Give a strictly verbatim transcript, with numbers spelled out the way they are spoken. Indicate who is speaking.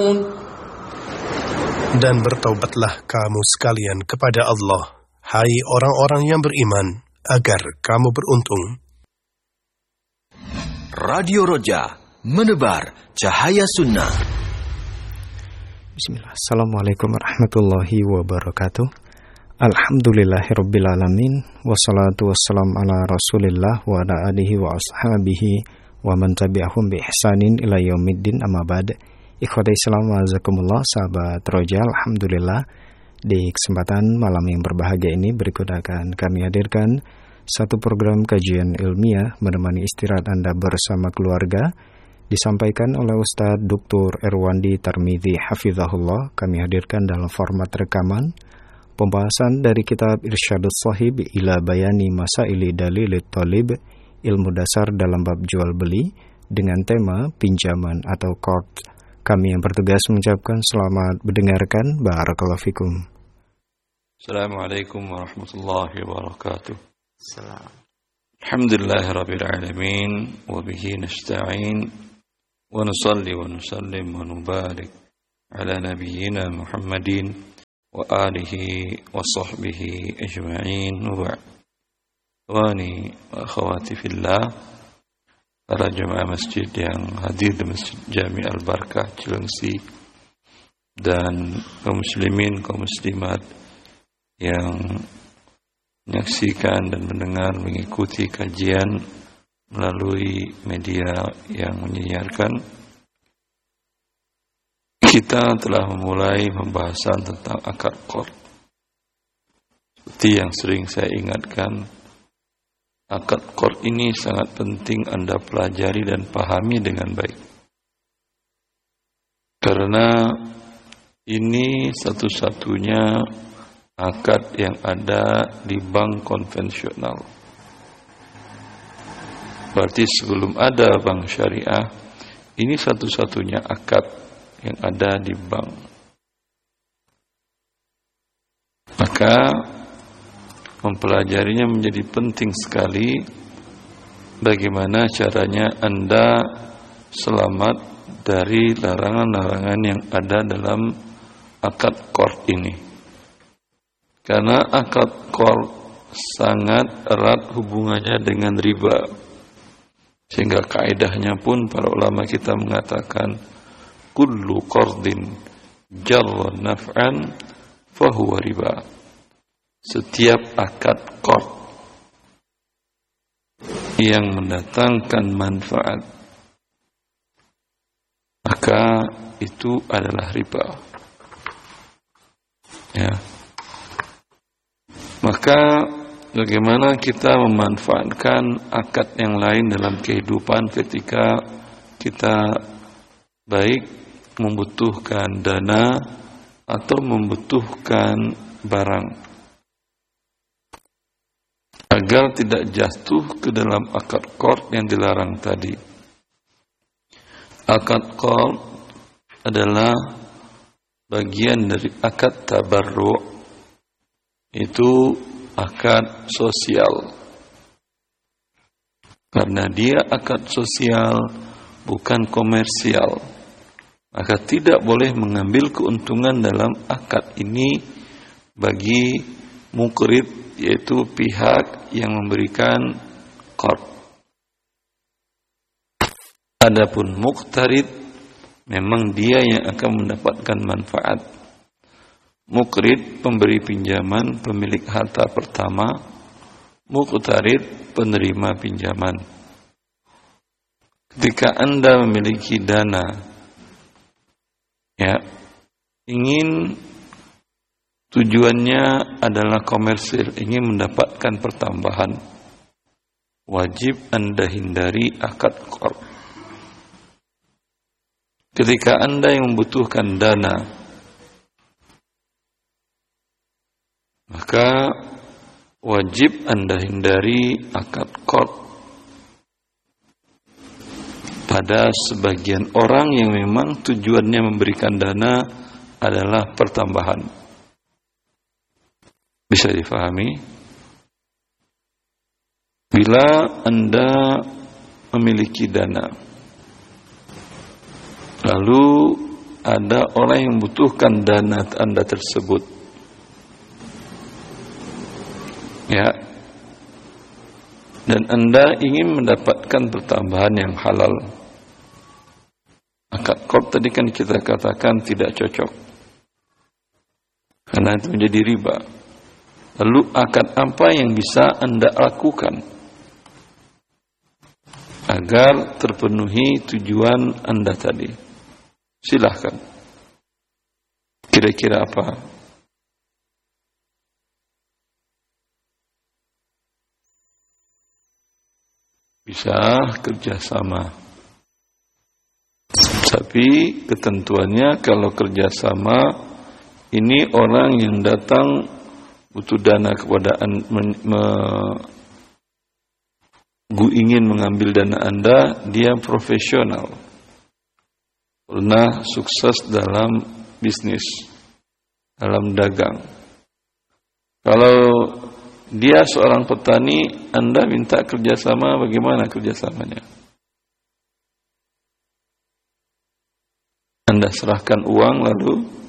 Speaker 1: Dan bertaubatlah kamu sekalian kepada Allah, hai orang-orang yang beriman, agar kamu beruntung.
Speaker 2: Radio Roja, menebar cahaya sunnah.
Speaker 3: Bismillah. Assalamualaikum warahmatullahi wabarakatuh. Alhamdulillahirrabbilalamin. Wassalatu wassalam ala rasulillah wa ala alihi wa ashabihi wa man tabi'ahum bi ihsanin ila yaumiddin, amma ba'd. Ikhwatai Islam wa azakumullah, sahabat Roja, alhamdulillah di kesempatan malam yang berbahagia ini berikut akan kami hadirkan satu program kajian ilmiah menemani istirahat Anda bersama keluarga, disampaikan oleh Ustadz Doktor Erwandi Tarmidhi Hafizahullah. Kami hadirkan dalam format rekaman pembahasan dari kitab Irsyadus Shahib ila Bayani Masaili Dalilit Thalib, ilmu dasar dalam bab jual beli, dengan tema pinjaman atau qard. Kami yang bertugas mengucapkan selamat mendengarkan. Barakallahu fikum.
Speaker 4: Assalamualaikum warahmatullahi wabarakatuh. Assalam. Alhamdulillahirabbil alamin wa bihi nasta'in wa nusalli wa nusallim wa nubarik ala nabiyyina Muhammadin wa alihi wa sahbihi ajma'in. Wa ba'd. Wani wa akhawati fillah, para jemaah masjid yang hadir di Masjid Jami' Al-Barakah Cilengsi, dan kaum muslimin, kaum muslimat yang menyaksikan dan mendengar, mengikuti kajian melalui media yang menyiarkan. Kita telah memulai pembahasan tentang akad qard. Seperti yang sering saya ingatkan, akad qard ini sangat penting Anda pelajari dan pahami dengan baik. Karena ini satu-satunya akad yang ada di bank konvensional. Berarti sebelum ada bank syariah, ini satu-satunya akad yang ada di bank. Maka mempelajarinya menjadi penting sekali. Bagaimana caranya Anda selamat dari larangan-larangan yang ada dalam akad qard ini. Karena akad qard sangat erat hubungannya dengan riba. Sehingga kaidahnya pun para ulama kita mengatakan kullu qardin jarra naf'an fahuwa riba. Setiap akad qard yang mendatangkan manfaat, maka itu adalah riba. Ya. Maka bagaimana kita memanfaatkan akad yang lain dalam kehidupan ketika kita baik membutuhkan dana atau membutuhkan barang, agar tidak jatuh ke dalam akad qard yang dilarang tadi. Akad qard adalah bagian dari akad tabarru', itu akad sosial. Karena dia akad sosial, bukan komersial, maka tidak boleh mengambil keuntungan dalam akad ini bagi muqrid, yaitu pihak yang memberikan qard. Adapun muqtarid, memang dia yang akan mendapatkan manfaat. Muqrid, pemberi pinjaman, pemilik harta pertama. Muqtarid, penerima pinjaman. Ketika Anda memiliki dana, ya, ingin tujuannya adalah komersil, ingin mendapatkan pertambahan, wajib Anda hindari akad qard. Ketika Anda yang membutuhkan dana, maka wajib Anda hindari akad qard pada sebagian orang yang memang tujuannya memberikan dana adalah pertambahan. Bisa difahami? Bila Anda memiliki dana, lalu ada orang yang membutuhkan dana Anda tersebut, ya, dan Anda ingin mendapatkan pertambahan yang halal, akad qard tadi kan kita katakan tidak cocok karena itu menjadi riba. Lalu akad apa yang bisa Anda lakukan agar terpenuhi tujuan Anda tadi? Silahkan. Kira-kira apa? Bisa kerjasama. Tapi ketentuannya kalau kerjasama ini orang yang datang butuh dana kepada an, me, me, gu ingin mengambil dana Anda, dia profesional, pernah sukses dalam bisnis, dalam dagang. Kalau dia seorang petani, Anda minta kerjasama, bagaimana kerjasamanya? Anda serahkan uang lalu